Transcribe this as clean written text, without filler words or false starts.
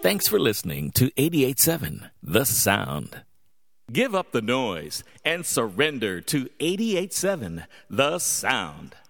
Thanks for listening to 88.7 The Sound. Give up the noise and surrender to 88.7 The Sound.